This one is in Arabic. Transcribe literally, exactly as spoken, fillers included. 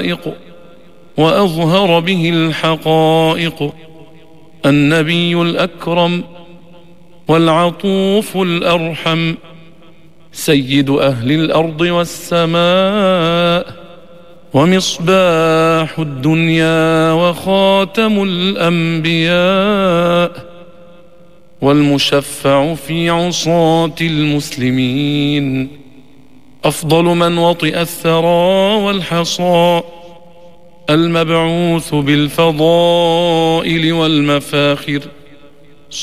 الخلائق وأظهر به الحقائق، النبي الأكرم والعطوف الأرحم، سيد أهل الأرض والسماء، ومصباح الدنيا وخاتم الأنبياء، والمشفع في عصاة المسلمين، أفضل من وطئ الثرى والحصى، المبعوث بالفضائل والمفاخر،